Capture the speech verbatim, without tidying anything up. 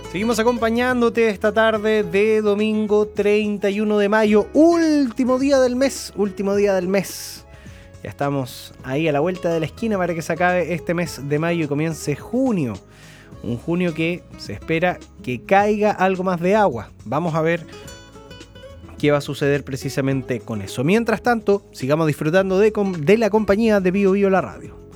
Seguimos acompañándote esta tarde de domingo treinta y uno de mayo, último día del mes, último día del mes. Ya estamos ahí a la vuelta de la esquina para que se acabe este mes de mayo y comience junio. Un junio que se espera que caiga algo más de agua. Vamos a ver qué va a suceder precisamente con eso. Mientras tanto, sigamos disfrutando de, de la compañía de Bio Bio la Radio.